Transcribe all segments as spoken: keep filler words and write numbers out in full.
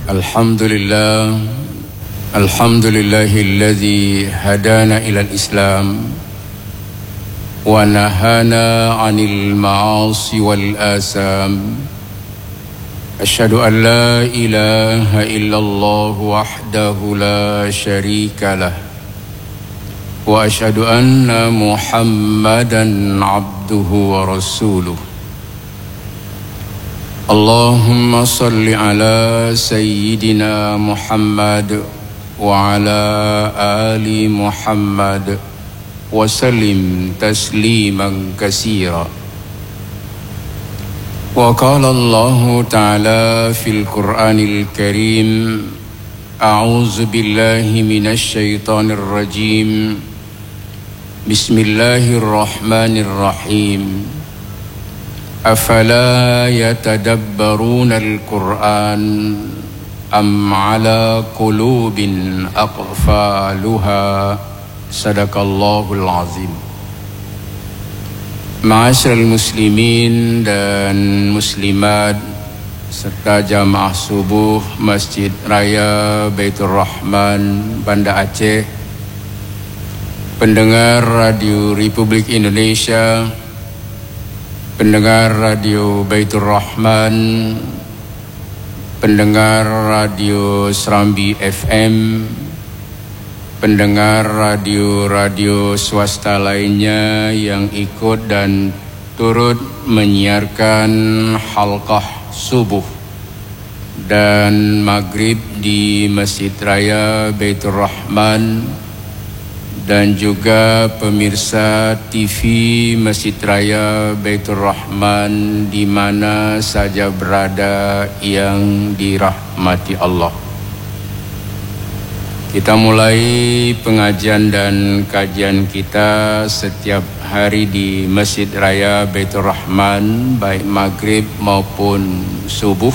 الحمد لله الحمد لله الذي هدانا إلى الإسلام ونهانا عن المعاصي والآثام. أشهد أن لا إله إلا الله وحده لا شريك له وأشهد أن محمدا عبده ورسوله. اللهم صل على سيدنا محمد وعلى آل محمد وسلم تسليما كثيرا. وقال الله تعالى في القرآن الكريم: أعوذ بالله من الشيطان الرجيم، بسم الله الرحمن الرحيم. أفلا يتدبرون القرآن أم على قلوب أقفالها. صدق الله العظيم. Ma'asyiral muslimin dan muslimat serta jamaah subuh Masjid Raya Baitur Rahman Banda Aceh, pendengar Radio Republik Indonesia, pendengar Radio Baitur Rahman, pendengar Radio Serambi F M, pendengar radio-radio swasta lainnya yang ikut dan turut menyiarkan halqah subuh dan maghrib di Masjid Raya Baitur Rahman, dan juga pemirsa T V Masjid Raya Baitur Rahman di mana saja berada yang dirahmati Allah. Kita mulai pengajian dan kajian kita setiap hari di Masjid Raya Baitur Rahman, baik maghrib maupun subuh,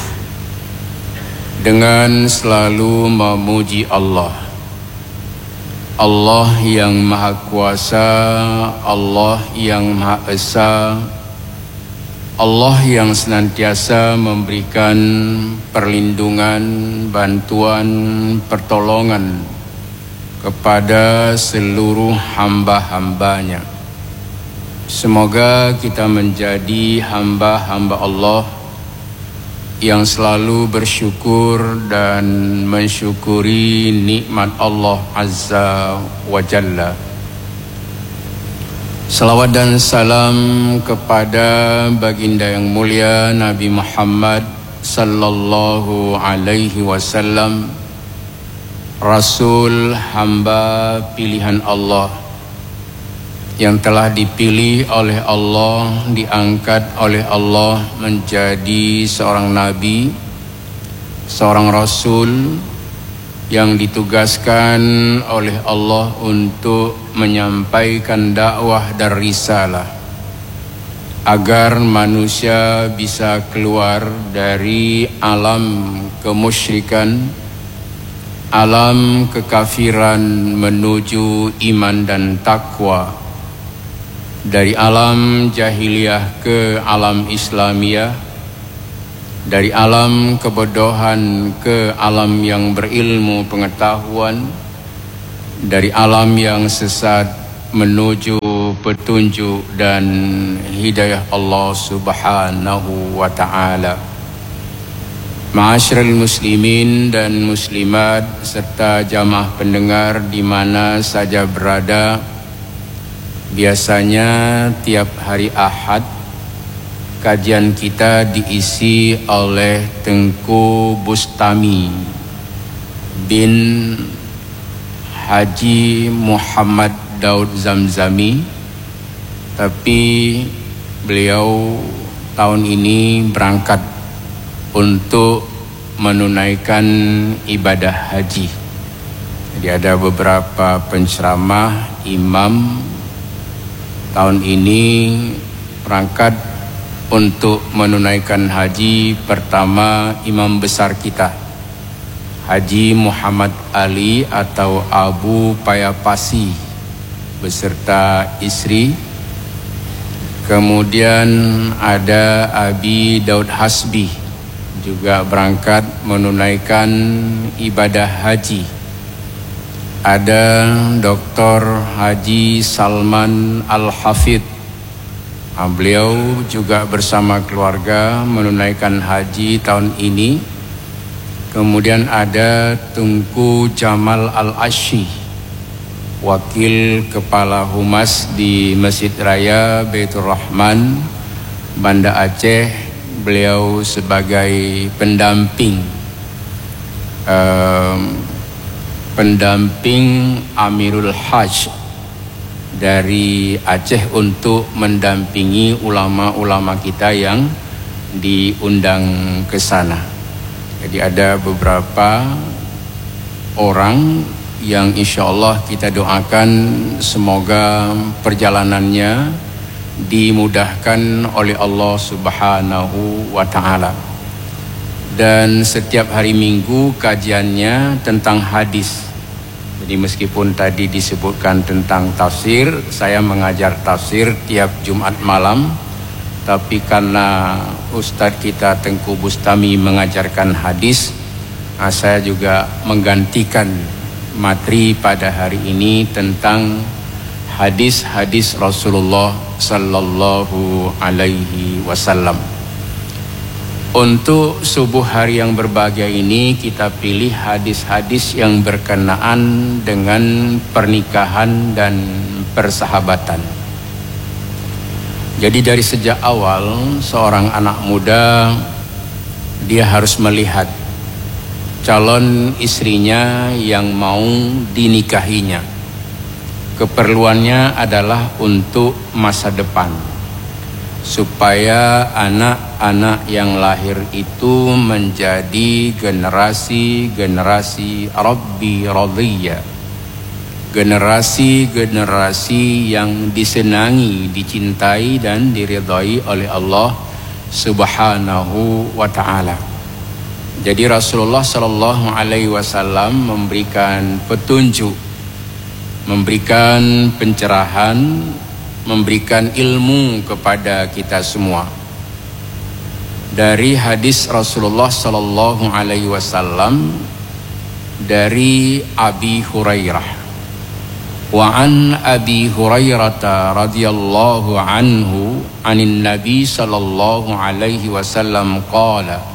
dengan selalu memuji Allah. Allah yang Maha Kuasa, Allah yang Maha Esa, Allah yang senantiasa memberikan perlindungan, bantuan, pertolongan kepada seluruh hamba-hambanya. Semoga kita menjadi hamba-hamba Allah yang selalu bersyukur dan mensyukuri nikmat Allah Azza wa Jalla. Salawat dan salam kepada baginda yang mulia Nabi Muhammad sallallahu alaihi wasallam, Rasul hamba pilihan Allah yang telah dipilih oleh Allah, diangkat oleh Allah menjadi seorang nabi, seorang rasul yang ditugaskan oleh Allah untuk menyampaikan dakwah dan risalah agar manusia bisa keluar dari alam kemusyrikan, alam kekafiran menuju iman dan takwa, dari alam jahiliyah ke alam Islamiyah, dari alam kebodohan ke alam yang berilmu pengetahuan, dari alam yang sesat menuju petunjuk dan hidayah Allah Subhanahu wa ta'ala. Ma'asyiral muslimin dan muslimat serta jamaah pendengar di mana saja berada, biasanya tiap hari Ahad kajian kita diisi oleh Tengku Bustami bin Haji Muhammad Daud Zamzami, tapi beliau tahun ini berangkat untuk menunaikan ibadah haji. Jadi ada beberapa penceramah imam tahun ini berangkat untuk menunaikan haji pertama imam besar kita, Haji Muhammad Ali atau Abu Payapasi beserta istri. Kemudian ada Abi Daud Hasbi juga berangkat menunaikan ibadah haji. Ada Doktor Haji Salman Al-Hafidh. Beliau juga bersama keluarga menunaikan haji tahun ini. Kemudian ada Tunku Jamal Al-Asyi, Wakil Kepala Humas di Masjid Raya Baitur Rahman, Banda Aceh. Beliau sebagai pendamping um, pendamping Amirul Hajj dari Aceh untuk mendampingi ulama-ulama kita yang diundang ke sana. Jadi ada beberapa orang yang insya Allah kita doakan semoga perjalanannya dimudahkan oleh Allah Subhanahu wa ta'ala. Dan setiap hari Minggu kajiannya tentang hadis. Jadi meskipun tadi disebutkan tentang tafsir, saya mengajar tafsir tiap Jumat malam, tapi karena Ustadz kita Tengku Bustami mengajarkan hadis, saya juga menggantikan materi pada hari ini tentang hadis-hadis Rasulullah sallallahu alaihi wasallam. Untuk subuh hari yang berbahagia ini kita pilih hadis-hadis yang berkenaan dengan pernikahan dan persahabatan. Jadi dari sejak awal seorang anak muda dia harus melihat calon istrinya yang mau dinikahinya. Keperluannya adalah untuk masa depan, supaya anak-anak yang lahir itu menjadi generasi-generasi Rabbi Radiyya, generasi-generasi yang disenangi, dicintai dan diridhai oleh Allah Subhanahu wa ta'ala. Jadi Rasulullah sallallahu alaihi wasallam memberikan petunjuk, memberikan pencerahan, memberikan ilmu kepada kita semua. Dari hadis Rasulullah sallallahu alaihi wasallam dari Abi Hurairah. Wa an Abi Hurairah radhiyallahu anhu anin Nabi sallallahu alaihi wasallam qala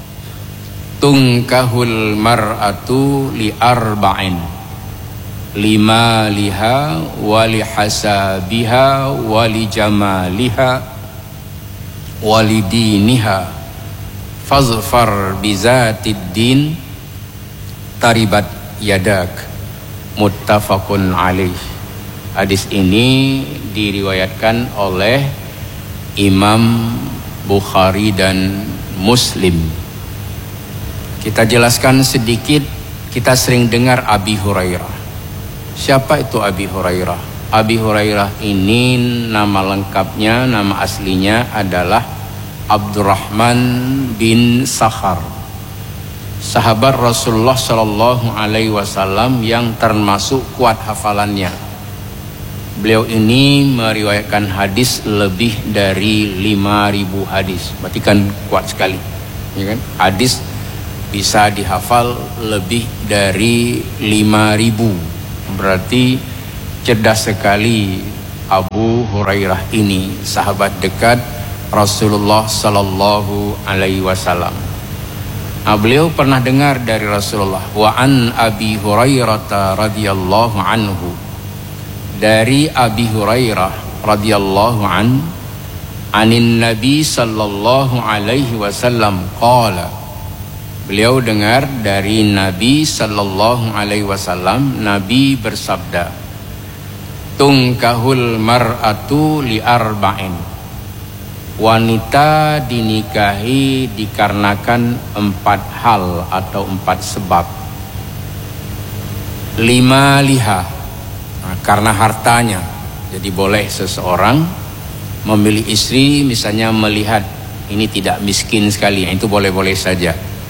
tunkahul mar'atu li arba'in lima liha wali hasabiha wali jamaliha wali diniha fazfar bizatid din taribat yadak, muttafaqun alaih. Hadis ini diriwayatkan oleh Imam Bukhari dan Muslim. Kita jelaskan sedikit. Kita sering dengar Abi Hurairah. Siapa itu Abi Hurairah? Abi Hurairah ini nama lengkapnya, nama aslinya adalah Abdurrahman bin Sakhar, sahabat Rasulullah sallallahu alaihi wasallam yang termasuk kuat hafalannya. Beliau ini meriwayatkan hadis lebih dari lima ribu hadis. Berarti kan kuat sekali, ya kan? Hadis bisa dihafal lebih dari lima ribu. Berarti cerdas sekali Abu Hurairah ini, sahabat dekat Rasulullah sallallahu alaihi wasallam. Nah, beliau pernah dengar dari Rasulullah. Wa an Abi Hurairah radhiyallahu anhu, dari Abi Hurairah radhiyallahu an anin Nabi sallallahu alaihi wasallam qala. Beliau dengar dari Nabi sallallahu alaihi wasallam, Nabi bersabda, "Tunkahul mar'atu li arba'in." Wanita dinikahi dikarenakan empat hal atau empat sebab. Lima liha, nah, karena hartanya. Jadi boleh seseorang memilih istri misalnya melihat ini tidak miskin sekali, itu boleh-boleh saja.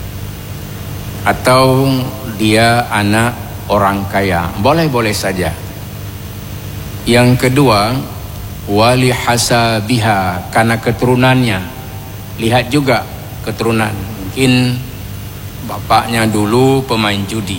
Atau dia anak orang kaya, boleh-boleh saja. Yang kedua, wali hasabiha, karena keturunannya. Lihat juga keturunan, mungkin bapaknya dulu pemain judi,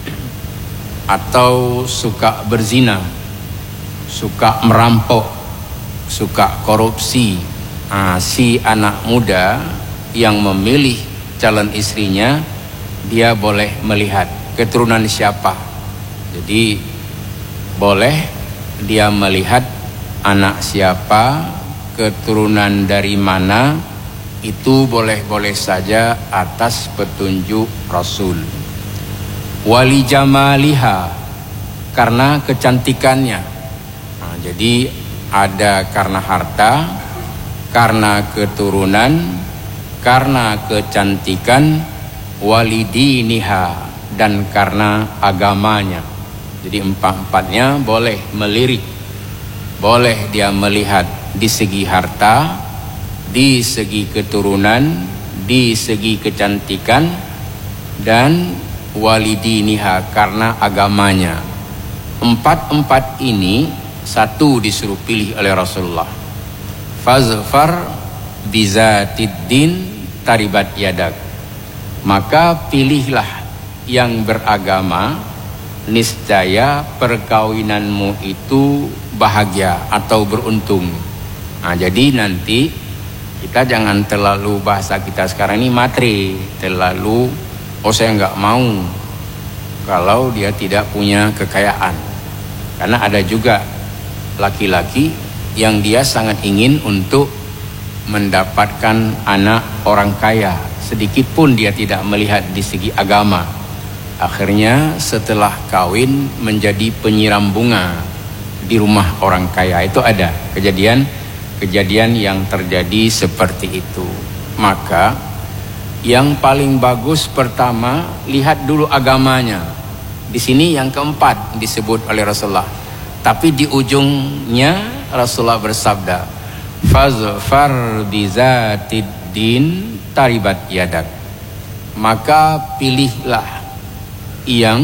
atau suka berzina, suka merampok, suka korupsi. Nah, si anak muda yang memilih calon istrinya, dia boleh melihat keturunan siapa. Jadi boleh dia melihat anak siapa, keturunan dari mana, itu boleh-boleh saja atas petunjuk Rasul. Wali jamaliha, karena kecantikannya. Nah, jadi ada karena harta, karena keturunan, karena kecantikan, walidiniha, dan karena agamanya. Jadi empat-empatnya boleh melirik. Boleh dia melihat di segi harta, di segi keturunan, di segi kecantikan, dan walidiniha, karena agamanya. Empat-empat ini satu disuruh pilih oleh Rasulullah. Fazfar bizatiddin taribat yadak. Maka pilihlah yang beragama, niscaya perkawinanmu itu bahagia atau beruntung. Nah, jadi nanti kita jangan terlalu, bahasa kita sekarang ini matre, terlalu oh saya nggak mau kalau dia tidak punya kekayaan. Karena ada juga laki-laki yang dia sangat ingin untuk mendapatkan anak orang kaya, sedikit pun dia tidak melihat di segi agama. Akhirnya setelah kawin menjadi penyiram bunga di rumah orang kaya. Itu ada kejadian-kejadian yang terjadi seperti itu. Maka yang paling bagus pertama, lihat dulu agamanya. Di sini yang keempat disebut oleh Rasulullah. Tapi di ujungnya Rasulullah bersabda, fazfar bizatiddin taribat yadak. Maka pilihlah yang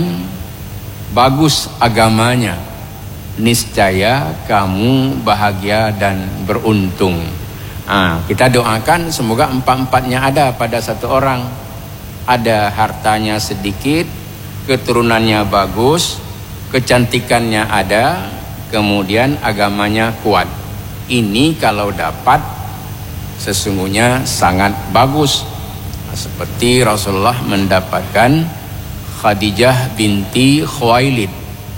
bagus agamanya, niscaya kamu bahagia dan beruntung. Ah, kita doakan semoga empat-empatnya ada pada satu orang. Ada hartanya sedikit, keturunannya bagus, kecantikannya ada, kemudian agamanya kuat. Ini kalau dapat sesungguhnya sangat bagus. Seperti Rasulullah mendapatkan Khadijah binti Khuwailid,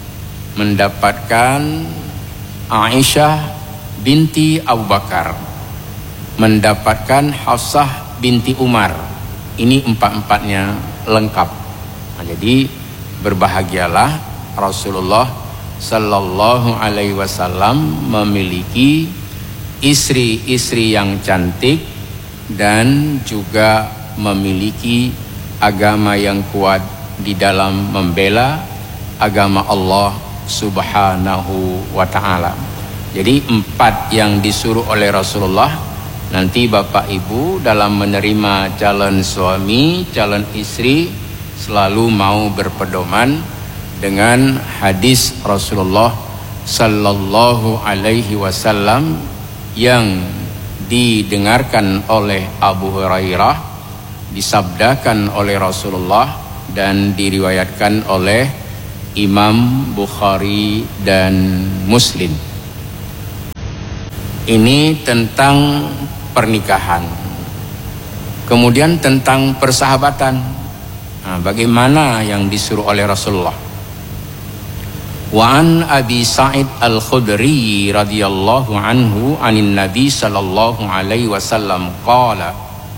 mendapatkan Aisyah binti Abu Bakar, mendapatkan Hafsah binti Umar. Ini empat-empatnya lengkap. Nah, jadi berbahagialah Rasulullah sallallahu alaihi wasallam memiliki istri-istri yang cantik dan juga memiliki agama yang kuat di dalam membela agama Allah subhanahu wa ta'ala. Jadi empat yang disuruh oleh Rasulullah, nanti Bapak Ibu dalam menerima calon suami, calon istri selalu mau berpedoman dengan hadis Rasulullah sallallahu alaihi wasallam yang didengarkan oleh Abu Hurairah, disabdakan oleh Rasulullah dan diriwayatkan oleh Imam Bukhari dan Muslim. Ini tentang pernikahan. Kemudian tentang persahabatan. Nah, bagaimana yang disuruh oleh Rasulullah? Wa an Abi Sa'id Al-Khudri radhiyallahu anhu anin Nabi sallallahu alaihi wasallam qala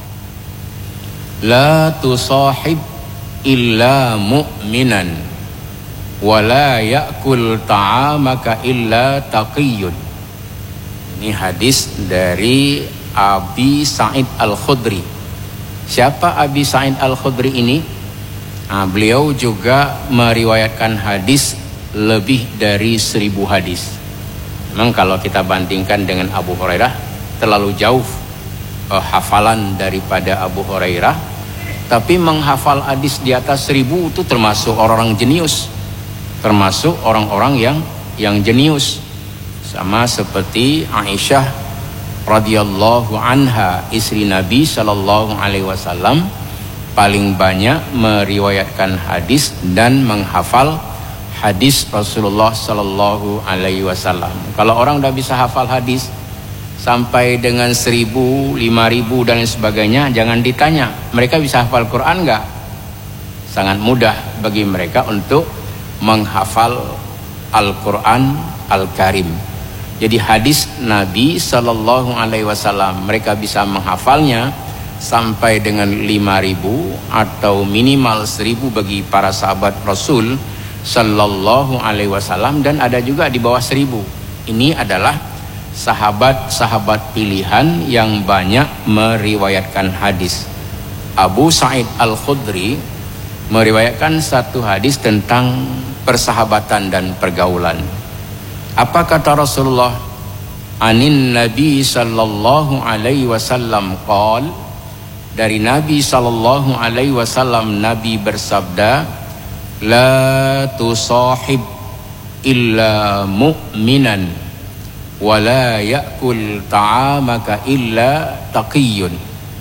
la tusahib illa mu'minan wa la ya'kul ta'amaka illa taqiyyun. Ini hadis dari Abi Sa'id Al-Khudri. Siapa Abi Sa'id Al-Khudri ini? Nah, beliau juga meriwayatkan hadis lebih dari seribu hadis. Memang kalau kita bandingkan dengan Abu Hurairah terlalu jauh eh, hafalan daripada Abu Hurairah. Tapi menghafal hadis di atas seribu itu termasuk orang-orang jenius, termasuk orang-orang yang yang jenius. Sama seperti Aisyah radhiyallahu anha, istri Nabi sallallahu alaihi wasallam, paling banyak meriwayatkan hadis dan menghafal hadis Rasulullah Sallallahu Alaihi Wasallam. Kalau orang udah bisa hafal hadis sampai dengan seribu, lima ribu dan sebagainya, jangan ditanya mereka bisa hafal Quran nggak? Sangat mudah bagi mereka untuk menghafal Al-Quran Al-Karim. Jadi hadis Nabi Sallallahu Alaihi Wasallam mereka bisa menghafalnya sampai dengan lima ribu atau minimal seribu bagi para sahabat Rasul Sallallahu Alaihi Wasallam, dan ada juga di bawah seribu. Ini adalah sahabat-sahabat pilihan yang banyak meriwayatkan hadis. Abu Sa'id Al-Khudri meriwayatkan satu hadis tentang persahabatan dan pergaulan. Apa kata Rasulullah? Anin Nabi Sallallahu Alaihi Wasallam qol, dari Nabi Sallallahu Alaihi Wasallam Nabi bersabda, la tusahib illa mu'minan wa la ya'kul ta'amaka illa taqiyun.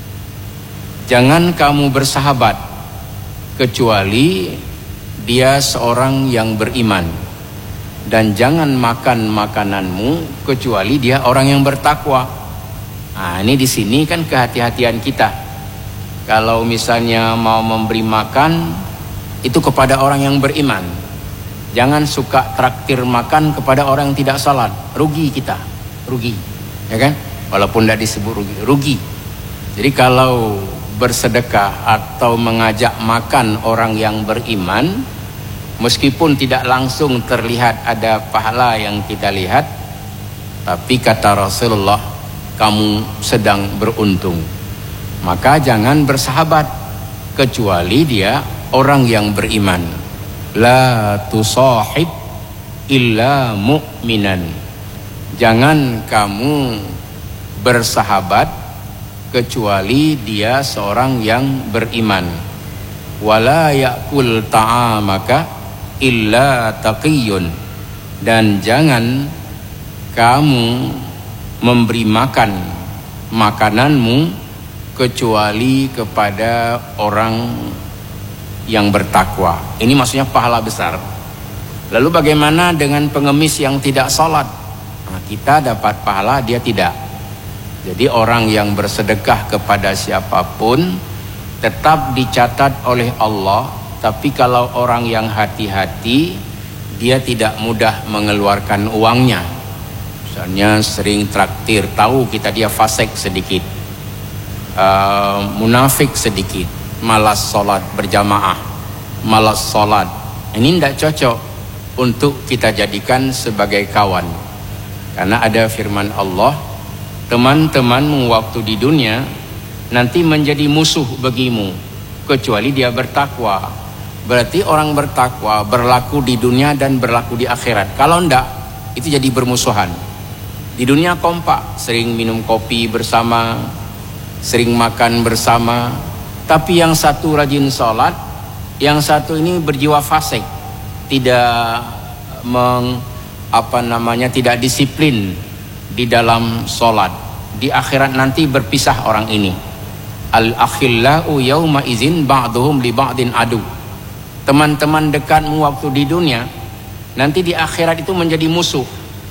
Jangan kamu bersahabat kecuali dia seorang yang beriman, dan jangan makan makananmu kecuali dia orang yang bertakwa. Nah, ini di sini kan kehati-hatian kita. Kalau misalnya mau memberi makan itu kepada orang yang beriman, jangan suka traktir makan kepada orang yang tidak salat. Rugi kita, rugi, ya kan? Walaupun tidak disebut rugi, rugi. Jadi kalau bersedekah atau mengajak makan orang yang beriman, meskipun tidak langsung terlihat ada pahala yang kita lihat, tapi kata Rasulullah, kamu sedang beruntung. Maka jangan bersahabat kecuali dia orang yang beriman. La tusahib illa mu'minan. Jangan kamu bersahabat kecuali dia seorang yang beriman. Wala ya'kul ta'amaka illa taqiyun. Dan jangan kamu memberi makan makananmu kecuali kepada orang yang bertakwa. Ini maksudnya pahala besar. Lalu bagaimana dengan pengemis yang tidak salat? Nah, kita dapat pahala, dia tidak. Jadi orang yang bersedekah kepada siapapun tetap dicatat oleh Allah. Tapi kalau orang yang hati-hati, dia tidak mudah mengeluarkan uangnya. Misalnya sering traktir, tahu kita dia fasik sedikit, uh, munafik sedikit, malas sholat berjamaah, malas sholat. Ini tidak cocok untuk kita jadikan sebagai kawan. Karena ada firman Allah, teman-temanmu waktu di dunia nanti menjadi musuh bagimu kecuali dia bertakwa. Berarti orang bertakwa berlaku di dunia dan berlaku di akhirat. Kalau tidak, itu jadi bermusuhan. Di dunia kompak, sering minum kopi bersama, sering makan bersama. Tapi yang satu rajin sholat, yang satu ini berjiwa fasik, tidak meng, apa namanya, tidak disiplin di dalam sholat. Di akhirat nanti berpisah orang ini. Al-akhillau yawma izin ba'duhum li ba'din adu. Teman-teman dekatmu waktu di dunia, nanti di akhirat itu menjadi musuh.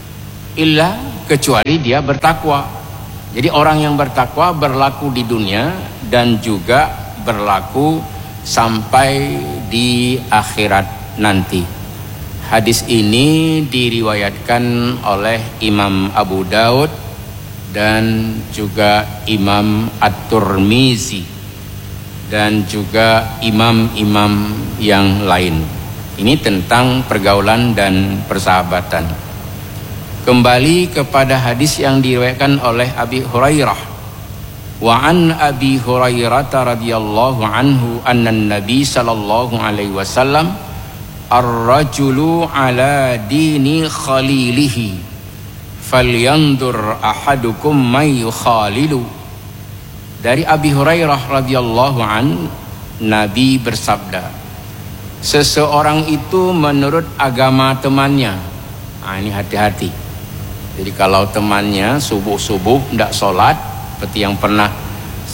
Illa kecuali dia bertakwa. Jadi orang yang bertakwa berlaku di dunia dan juga berlaku sampai di akhirat nanti. Hadis ini diriwayatkan oleh Imam Abu Daud dan juga Imam At-Tirmizi dan juga imam-imam yang lain. Ini tentang pergaulan dan persahabatan. Kembali kepada hadis yang diriwayatkan oleh Abi Hurairah. Wa an Abi Hurairah radhiyallahu anhu anna Nabi sallallahu alaihi wasallam ar-rajulu ala dini khalilihi falyandur ahadukum may yukhalilu. Dari Abi Hurairah radhiyallahu an, Nabi bersabda, seseorang itu menurut agama temannya. Nah, ini hati-hati. Jadi kalau temannya subuh-subuh tidak sholat, seperti yang pernah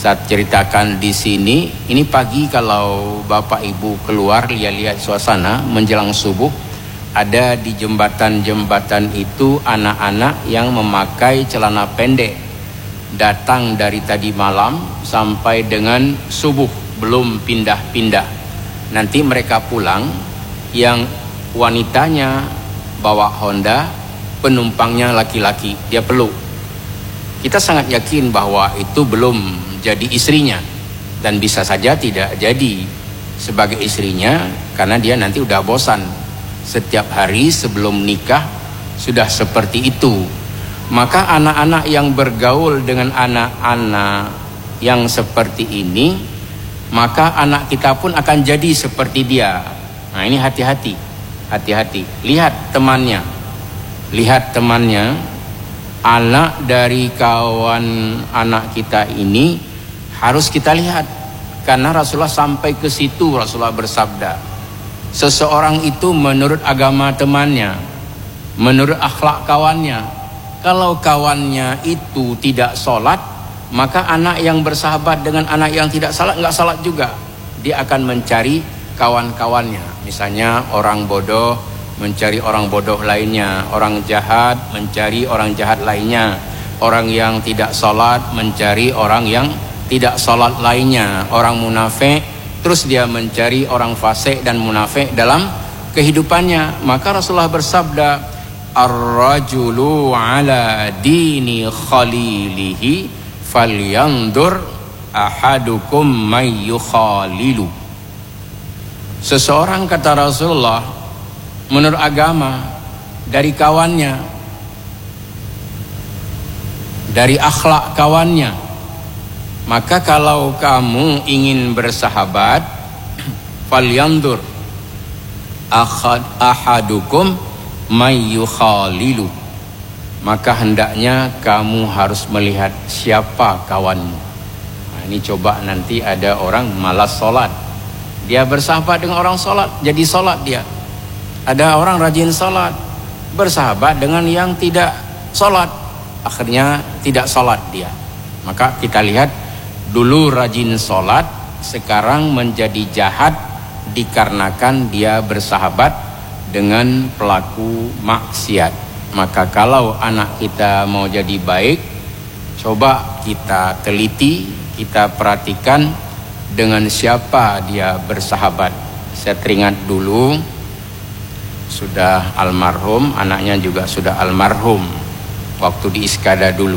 Saya ceritakan di sini, ini pagi kalau Bapak Ibu keluar lihat-lihat suasana menjelang subuh, ada di jembatan-jembatan itu anak-anak yang memakai celana pendek, datang dari tadi malam sampai dengan subuh belum pindah-pindah. Nanti mereka pulang, yang wanitanya bawa Honda, penumpangnya laki-laki, dia peluk. Kita sangat yakin bahwa itu belum jadi istrinya, dan bisa saja tidak jadi sebagai istrinya karena dia nanti udah bosan setiap hari sebelum nikah sudah seperti itu. Maka anak-anak yang bergaul dengan anak-anak yang seperti ini, maka anak kita pun akan jadi seperti dia. Nah, ini hati-hati, hati-hati. Lihat temannya, lihat temannya, anak dari kawan anak kita ini harus kita lihat, karena Rasulullah sampai ke situ. Rasulullah bersabda, seseorang itu menurut agama temannya, menurut akhlak kawannya. Kalau kawannya itu tidak sholat, maka anak yang bersahabat dengan anak yang tidak sholat, nggak sholat juga. Dia akan mencari kawan-kawannya. Misalnya orang bodoh mencari orang bodoh lainnya, orang jahat mencari orang jahat lainnya, orang yang tidak sholat mencari orang yang tidak sholat lainnya, orang munafik terus dia mencari orang fasik dan munafik dalam kehidupannya. Maka Rasulullah bersabda, ar-rajulu ala dini khalilihi falyandur ahadukum may yukhalilu. Seseorang, kata Rasulullah, menurut agama, dari kawannya, dari akhlak kawannya. Maka kalau kamu ingin bersahabat, falyandur ahad ahadukum may yukhalilu, maka hendaknya kamu harus melihat siapa kawanmu. Nah, ini coba nanti ada orang malas sholat, dia bersahabat dengan orang sholat, jadi sholat dia. Ada orang rajin sholat, bersahabat dengan yang tidak sholat, akhirnya tidak sholat dia. Maka kita lihat, dulu rajin sholat, sekarang menjadi jahat dikarenakan dia bersahabat dengan pelaku maksiat. Maka kalau anak kita mau jadi baik, coba kita teliti, kita perhatikan dengan siapa dia bersahabat. Saya teringat dulu, sudah almarhum, anaknya juga sudah almarhum waktu di Iskada dulu.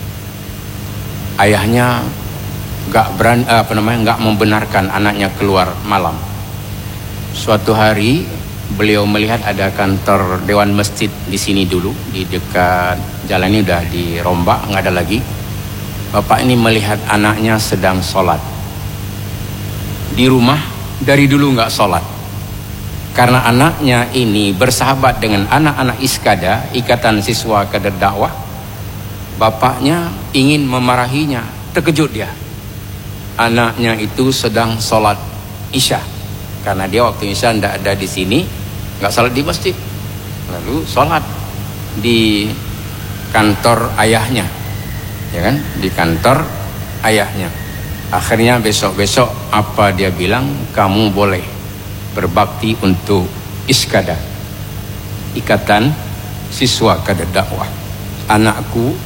Ayahnya nggak berani, apa namanya, nggak membenarkan anaknya keluar malam. Suatu hari beliau melihat ada kantor dewan masjid di sini dulu, di dekat jalan ini udah dirombak, nggak ada lagi. Bapak ini melihat anaknya sedang sholat di rumah, dari dulu nggak sholat. Karena anaknya ini bersahabat dengan anak-anak Iskada, Ikatan Siswa Kader Dakwah, bapaknya ingin memarahinya. Terkejut dia, anaknya itu sedang sholat Isya, karena dia waktu Isya tidak ada di sini, nggak sholat di masjid, lalu sholat di kantor ayahnya, ya kan, di kantor ayahnya. Akhirnya besok-besok apa dia bilang, kamu boleh berbakti untuk Iskada, Ikatan Siswa Kader Dakwah. Anakku